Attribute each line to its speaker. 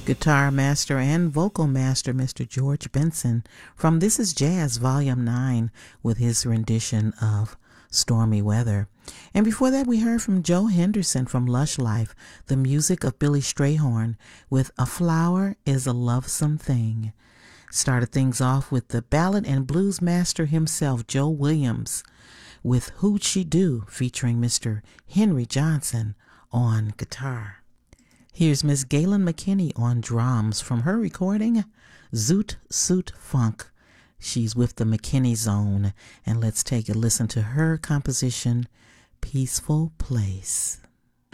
Speaker 1: guitar master and vocal master Mr. George Benson from This Is Jazz Volume 9 with his rendition of Stormy Weather. And before that we heard from Joe Henderson from Lush Life, the music of Billy Strayhorn with A Flower is a Lovesome Thing. Started things off with the ballad and blues master himself, Joe Williams, with Who'd She Do featuring Mr. Henry Johnson on guitar. Here's Miss Galen McKinney on drums from her recording Zoot Suit Funk. She's with the McKinney Zone, and let's take a listen to her composition, Peaceful Place.